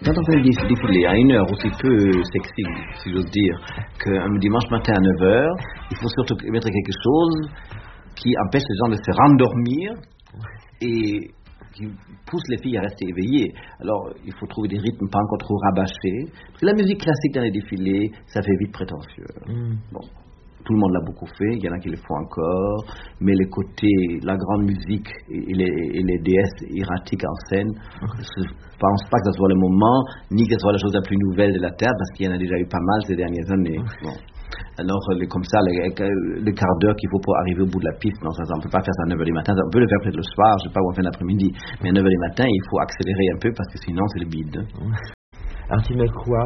Quand on fait le défilé à une heure aussi peu sexy, si j'ose dire, qu'un dimanche matin à 9h, il faut surtout mettre quelque chose qui empêche les gens de se rendormir et qui pousse les filles à rester éveillées. Alors, il faut trouver des rythmes pas encore trop rabâchés. Parce que la musique classique dans les défilés, ça fait vite prétentieux. Bon. Tout le monde l'a beaucoup fait, il y en a qui le font encore, mais les côtés, la grande musique et les déesses erratiques en scène, je pense pas que ce soit le moment, ni que ce soit la chose la plus nouvelle de la Terre, parce qu'il y en a déjà eu pas mal ces dernières années. Bon. Alors, comme ça, le quart d'heure qu'il faut pour arriver au bout de la piste, non, ça, on ne peut pas faire ça à 9h du matin, on peut le faire peut-être le soir, je sais pas, ou en fin d'après-midi, mais à 9h du matin, il faut accélérer un peu, parce que sinon, c'est le bide. Alors, tu mets quoi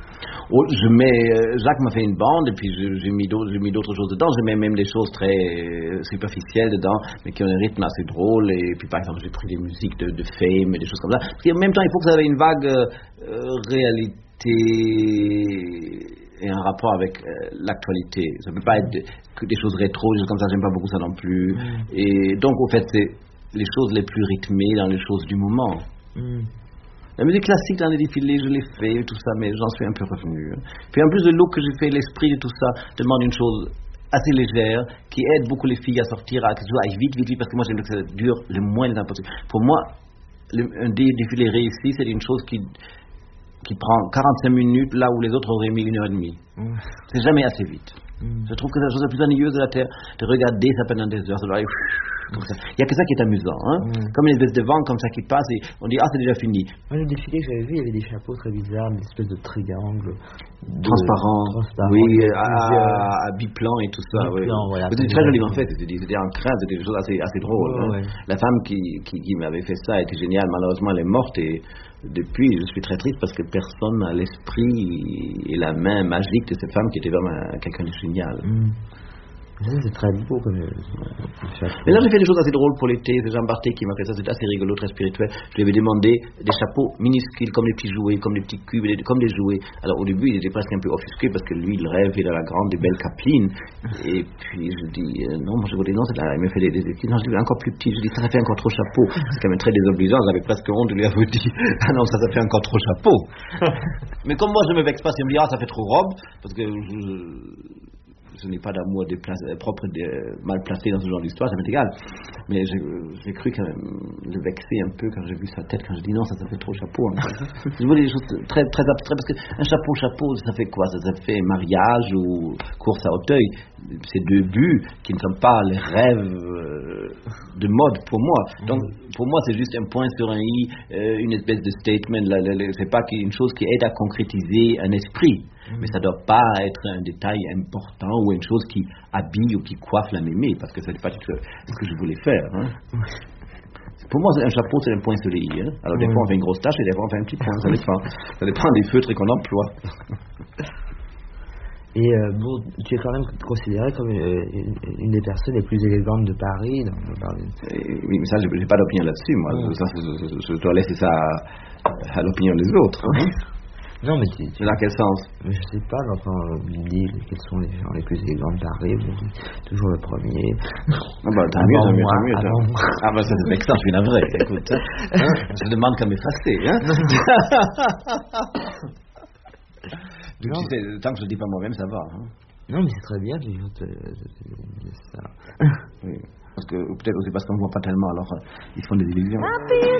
Jacques m'a fait une bande et puis j'ai mis d'autres choses dedans. Je mets même des choses très superficielles dedans, mais qui ont un rythme assez drôle. Et puis par exemple, j'ai pris des musiques de Fame et des choses comme ça. Parce qu'en même temps, il faut que ça ait une vague réalité et un rapport avec l'actualité. Ça ne peut pas être que des choses rétro, des choses comme ça. J'aime pas beaucoup ça non plus. Et donc, au fait, c'est les choses les plus rythmées dans les choses du moment. La musique classique dans les défilés, je l'ai fait, tout ça, mais j'en suis un peu revenu. Puis en plus de look que j'ai fait, l'esprit de tout ça demande une chose assez légère, qui aide beaucoup les filles à sortir, à que tout aille vite, parce que moi j'aime que ça dure le moins de temps possible. Pour moi, un défilé réussi, c'est une chose qui prend 45 minutes là où les autres auraient mis 1h30. C'est jamais assez vite. Je trouve que c'est la chose la plus ennuyeuse de la Terre, de regarder ça pendant des heures, ça doit aller comme ça. Il n'y a que ça qui est amusant, comme une espèce de vent comme ça qui passe et on dit c'est déjà fini. Moi, le défilé que j'avais vu, il y avait des chapeaux très bizarres, des espèces de triangles transparents, oui, à biplan et tout ça. Biplan, voilà, c'était très joliment fait, c'était en crainte, c'était des choses assez drôles. La femme qui m'avait fait ça était géniale, malheureusement elle est morte et depuis je suis très triste parce que personne n'a l'esprit et la main magique de cette femme qui était vraiment quelqu'un de génial. C'est très beau comme mais là j'ai fait des choses assez drôles pour l'été. C'est Jean Barthé qui m'a fait ça, c'était assez rigolo, très spirituel. Je lui avais demandé des chapeaux minuscules comme des petits jouets, comme des petits cubes, comme des jouets. Alors au début il était presque un peu offusqué parce que lui il rêve, il a la grande et belle capeline. Et puis je dis non, moi je voulais non, il me fait des non, je dis encore plus petit. Je dis ça fait encore trop chapeau. C'est quand même très désobligeant, j'avais presque honte de lui avoir dit ah non, ça fait encore trop chapeau. Mais comme moi je me vexe pas, si on me dit ça fait trop robe, parce que je n'ai pas d'amour propre mal placé dans ce genre d'histoire, ça m'est égal. Mais j'ai cru quand même le vexer un peu quand j'ai vu sa tête, quand je dis non, ça fait trop chapeau. Je voulais des choses très, très abstraites, parce qu'un chapeau, ça fait quoi? Ça fait mariage ou course à Auteuil. C'est deux buts qui ne sont pas les rêves de mode pour moi. Donc, pour moi, c'est juste un point sur un i, une espèce de statement. C'est pas une chose qui aide à concrétiser un esprit. Mais ça ne doit pas être un détail important ou une chose qui habille ou qui coiffe la mémé, parce que ce n'est pas ce que je voulais faire. Pour moi, un chapeau, c'est un point sur les i. Alors, des fois, on fait une grosse tache et des fois, on fait un petit point. Ça dépend des feutres qu'on emploie. Et tu es quand même considéré comme une des personnes les plus élégantes de Paris. Oui, mais ça, je n'ai pas d'opinion là-dessus. Moi, je dois laisser ça à l'opinion des autres. Non, mais dans quel sens? Je sais pas, j'entends dire quels sont les gens les plus élégants de Paris, toujours le premier. Tant mieux. Ah bah ça c'est vexant, je suis navré. Écoute, je demande qu'à m'effacer. Donc, tu sais, tant que je le dis pas moi-même, ça va. Non, mais c'est très bien, ça. Oui. Parce que peut-être aussi parce qu'on ne voit pas tellement, alors ils font des illusions.